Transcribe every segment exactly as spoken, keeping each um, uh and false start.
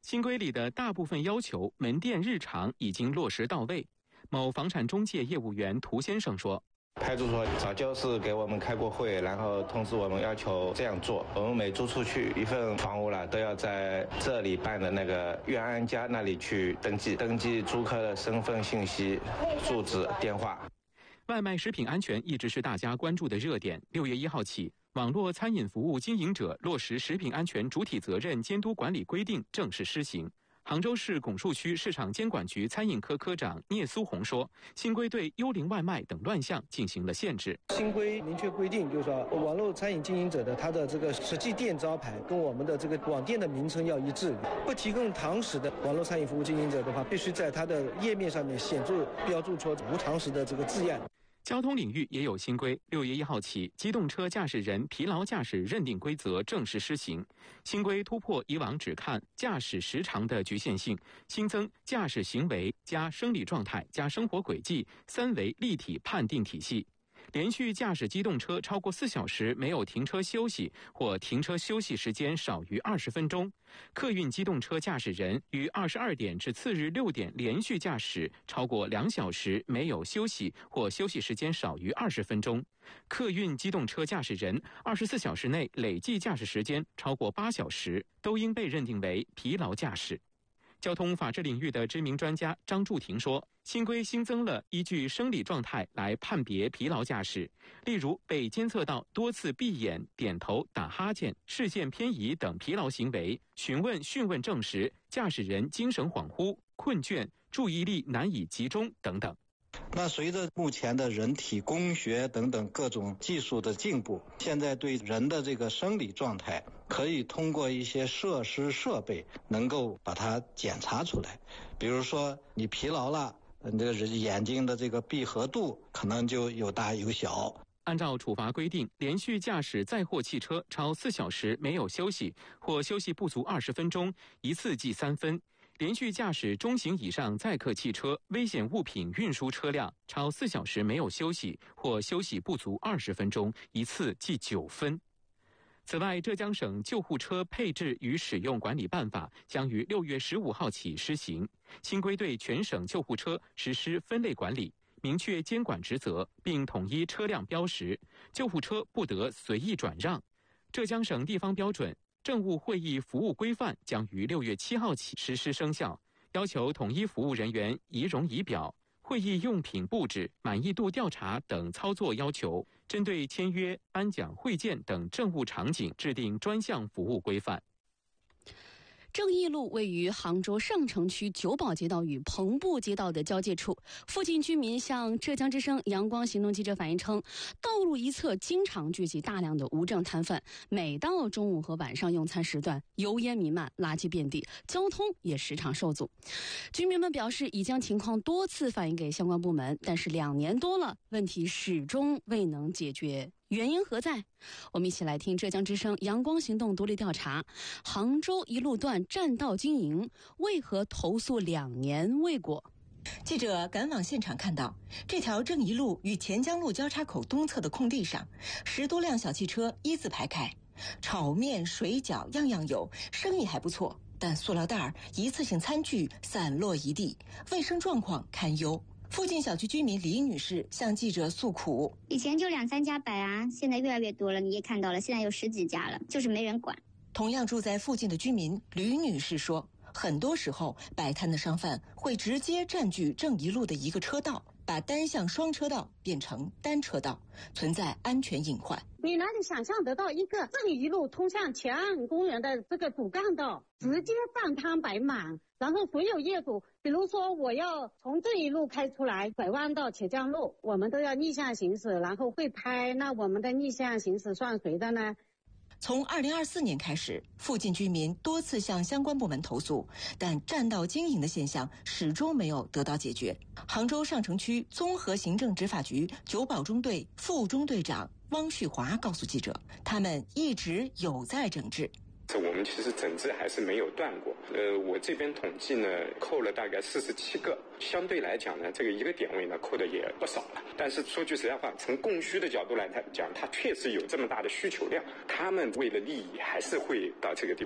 新规里的大部分要求，门店日常已经落实到位。某房产中介业务员涂先生说， 派出所早就是给我们开过会，然后通知我们要求这样做。我们每租出去一份房屋了，都要在这里办的那个苑安家那里去登记，登记租客的身份信息、住址、电话。 外卖食品安全一直是大家关注的热点。六月一号起，网络餐饮服务经营者落实食品安全主体责任监督管理规定正式施行。杭州市拱墅区市场监管局餐饮科科长聂苏红说，新规对幽灵外卖等乱象进行了限制。 新规明确规定，就是说网络餐饮经营者的他的这个实际店招牌跟我们的这个网店的名称要一致，不提供堂食的网络餐饮服务经营者的话，必须在他的页面上面显著标注出无堂食的这个字样。 交通领域也有新规，六月一号起，机动车驾驶人疲劳驾驶认定规则正式施行。新规突破以往只看驾驶时长的局限性，新增驾驶行为加生理状态加生活轨迹三维立体判定体系。连续驾驶机动车超过四小时没有停车休息，或停车休息时间少于二十分钟；客运机动车驾驶人于二十二点至次日六点连续驾驶超过两小时没有休息，或休息时间少于二十分钟；客运机动车驾驶人二十四小时内累计驾驶时间超过八小时，都应被认定为疲劳驾驶。交通法制领域的知名专家张柱廷说，新规新增了依据生理状态来判别疲劳驾驶，例如被监测到多次闭眼、点头、打哈欠、视线偏移等疲劳行为，询问讯问证实驾驶人精神恍惚、困倦、注意力难以集中等等。 那随着目前的人体工学等等各种技术的进步，现在对人的这个生理状态可以通过一些设施设备能够把它检查出来。比如说你疲劳了，你这个眼睛的这个闭合度可能就有大有小。 按照处罚规定，连续驾驶载货汽车超四小时没有休息，或休息不足二十分钟，一次记三分；连续驾驶中型以上载客汽车、危险物品运输车辆超四小时没有休息，或休息不足二十分钟，一次记九分。此外，浙江省救护车配置与使用管理办法将于六月十五号起施行。新规对全省救护车实施分类管理，明确监管职责，并统一车辆标识，救护车不得随意转让。浙江省地方标准政务会议服务规范将于六月七号起实施生效，要求统一服务人员仪容仪表、会议用品布置、满意度调查等操作要求，针对签约、颁奖、会见等政务场景制定专项服务规范。 正义路位于杭州上城区九堡街道与棚布街道的交界处，附近居民向浙江之声阳光行动记者反映称，道路一侧经常聚集大量的无证摊贩，每到中午和晚上用餐时段，油烟弥漫，垃圾遍地，交通也时常受阻。居民们表示已将情况多次反映给相关部门，但是两年多了，问题始终未能解决。原因何在？我们一起来听浙江之声阳光行动独立调查，杭州一路段占道经营为何投诉两年未果？ 记者赶往现场看到，这条正一路与钱江路交叉口东侧的空地上，十多辆小汽车一字排开，炒面、水饺样样有，生意还不错。但塑料袋、一次性餐具散落一地，卫生状况堪忧。附近小区居民李女士向记者诉苦： 以前就两三家摆啊，现在越来越多了，你也看到了，现在有十几家了，就是没人管。 同样住在附近的居民吕女士说，很多时候摆摊的商贩会直接占据正一路的一个车道，把单向双车道变成单车道，存在安全隐患。 你哪里想象得到一个正一路通向前岸公园的这个主干道直接放摊摆满，然后所有业主，比如说我要从这一路开出来拐弯到钱江路，我们都要逆向行驶，然后会拍，那我们的逆向行驶算谁的呢？ 从二零二四年开始，附近居民多次向相关部门投诉，但占道经营的现象始终没有得到解决。杭州上城区综合行政执法局九堡中队副中队长汪旭华告诉记者，他们一直有在整治。 我们其实整治还是没有断过，呃，我这边统计呢，扣了大概四十七个，相对来讲呢，这个一个点位呢，扣的也不少了。但是说句实在话，从供需的角度来讲，它确实有这么大的需求量，他们为了利益还是会到这个地方。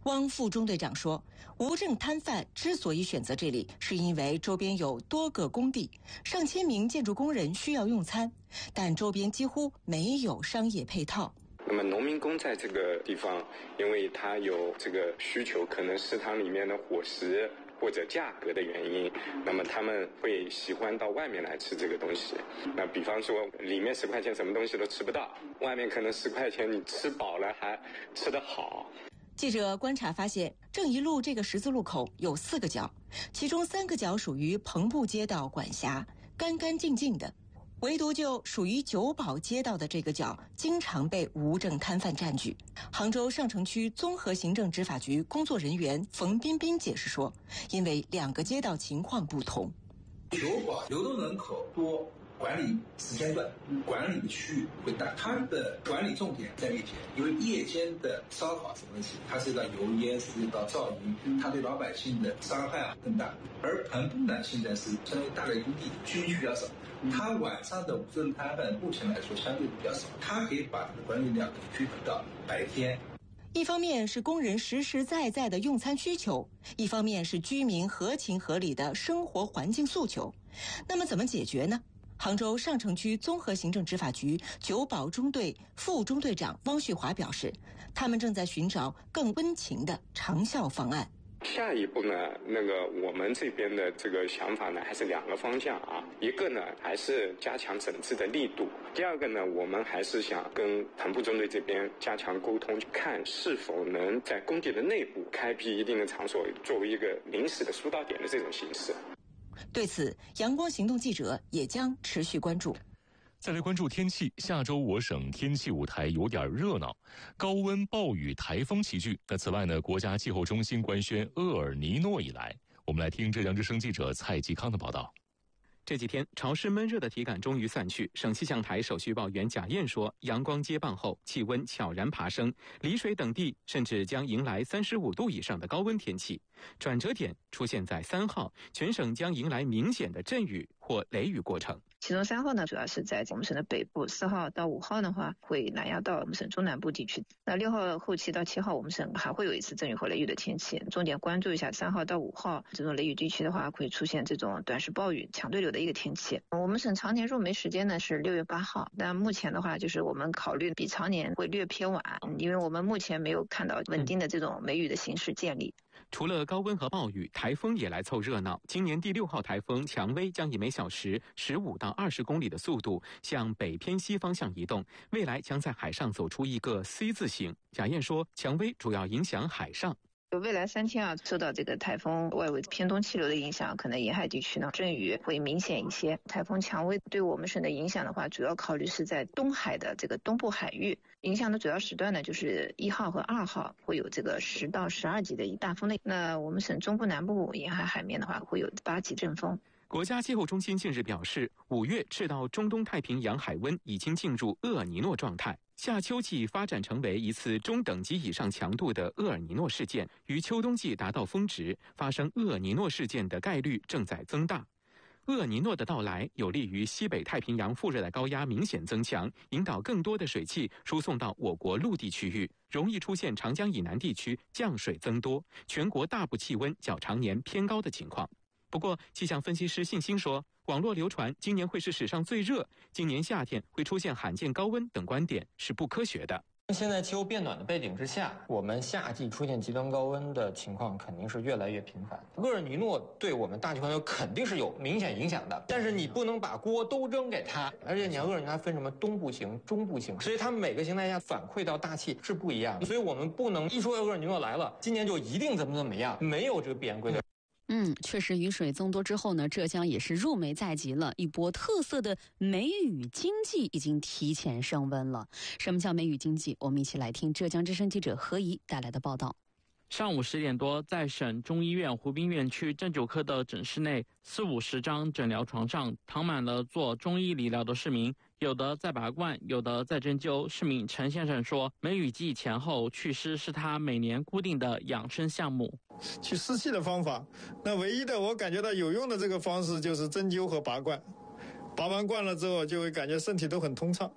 汪副中队长说，无证摊贩之所以选择这里，是因为周边有多个工地，上千名建筑工人需要用餐，但周边几乎没有商业配套。 那么农民工在这个地方，因为他有这个需求，可能食堂里面的伙食或者价格的原因，那么他们会喜欢到外面来吃这个东西。那比方说里面十块钱什么东西都吃不到，外面可能十块钱你吃饱了还吃得好。 记者观察发现，正一路这个十字路口有四个角，其中三个角属于棚布街道管辖，干干净净的，唯独就属于九堡街道的这个角经常被无证摊贩占据。杭州上城区综合行政执法局工作人员冯彬彬解释说，因为两个街道情况不同， 九堡流动人口多，管理时间段，管理的区域会大，它的管理重点在夜间，因为夜间的烧烤什么东西，它涉及到油烟，涉及到噪音，它对老百姓的伤害更大。而棚布呢，现在是相当于大的工地，居民区比较少，它晚上的无证摊贩目前来说相对比较少，它可以把这个管理量区分到白天。 一方面是工人实实在在的用餐需求，一方面是居民合情合理的生活环境诉求。那么怎么解决呢？杭州上城区综合行政执法局九堡中队副中队长汪旭华表示，他们正在寻找更温情的长效方案。 下一步呢，那个我们这边的这个想法呢，还是两个方向啊。一个呢，还是加强整治的力度；第二个呢，我们还是想跟棚布中队这边加强沟通，看是否能在工地的内部开辟一定的场所，作为一个临时的疏导点的这种形式。 对此，阳光行动记者也将持续关注。 再来关注天气，下周我省天气舞台有点热闹，高温、暴雨、台风齐聚。那此外呢，国家气候中心官宣厄尔尼诺以来。我们来听浙江之声记者蔡继康的报道。 这几天潮湿闷热的体感终于散去，省气象台首席报员贾燕说，阳光接棒后气温悄然爬升，丽水等地甚至将迎来三十五度以上的高温天气。转折点出现在三号，全省将迎来明显的阵雨或雷雨过程。 其中三号呢，主要是在我们省的北部；四号到五号的话，会南压到我们省中南部地区。那六号后期到七号，我们省还会有一次阵雨或雷雨的天气。重点关注一下三号到五号这种雷雨地区的话，会出现这种短时暴雨、强对流的一个天气。我们省常年入梅时间呢是六月八号，但目前的话，就是我们考虑比常年会略偏晚，因为我们目前没有看到稳定的这种梅雨的形势建立。 除了高温和暴雨，台风也来凑热闹。今年第六号台风蔷薇将以每小时十五到二十公里的速度向北偏西方向移动，未来将在海上走出一个 C 字形。贾燕说，蔷薇主要影响海上。 未来三天啊，受到这个台风外围偏东气流的影响，可能沿海地区呢阵雨会明显一些。台风蔷薇对我们省的影响的话，主要考虑是在东海的这个东部海域，影响的主要时段呢就是一号和二号会有这个十到十二级的一大风类。那我们省中部南部沿海海面的话，会有八级阵风。 国家气候中心近日表示，五月赤道中东太平洋海温已经进入厄尔尼诺状态，夏秋季发展成为一次中等级以上强度的厄尔尼诺事件，于秋冬季达到峰值，发生厄尔尼诺事件的概率正在增大。厄尔尼诺的到来有利于西北太平洋副热带高压明显增强，引导更多的水汽输送到我国陆地区域，容易出现长江以南地区降水增多，全国大部气温较常年偏高的情况。不过，气象分析师信心说，网络流传今年会是史上最热，今年夏天会出现罕见高温等观点是不科学的。 现在气候变暖的背景之下，我们夏季出现极端高温的情况肯定是越来越频繁。厄尔尼诺对我们大气环流肯定是有明显影响的，但是你不能把锅都扔给它。而且你看厄尔尼诺分什么东部型、中部型，所以它们每个形态下反馈到大气是不一样的。所以我们不能一说厄尔尼诺来了，今年就一定怎么怎么样，没有这个必然规律。 嗯，确实，雨水增多之后呢，浙江也是入梅在即了，一波特色的梅雨经济已经提前升温了。什么叫梅雨经济？我们一起来听浙江之声记者何怡带来的报道。 上午十点多，在省中医院湖滨院区针灸科的诊室内，四五十张诊疗床上躺满了做中医理疗的市民，有的在拔罐，有的在针灸。市民陈先生说，梅雨季前后祛湿是他每年固定的养生项目。 去湿气的方法，那唯一的我感觉到有用的这个方式就是针灸和拔罐，拔完罐了之后就会感觉身体都很通畅。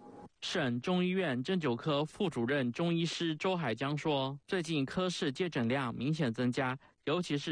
省中医院针灸科副主任中医师周海江说，最近科室接诊量明显增加，尤其是